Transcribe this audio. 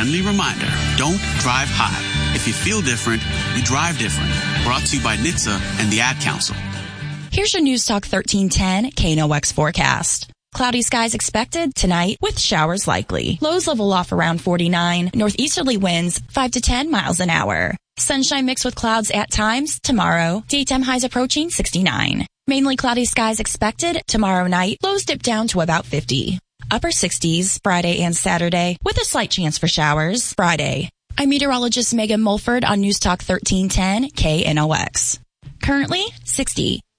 friendly reminder, don't drive high. If you feel different, you drive different. Brought to you by NHTSA and the Ad Council. Here's your News Talk 1310 KNOX forecast. Cloudy skies expected tonight with showers likely. Lows level off around 49. Northeasterly winds 5 to 10 miles an hour. Sunshine mixed with clouds at times tomorrow. Daytime highs approaching 69. Mainly cloudy skies expected tomorrow night. Lows dip down to about 50. Upper 60s Friday and Saturday with a slight chance for showers Friday. I'm meteorologist Megan Mulford on News Talk 1310 KNOX. Currently 60.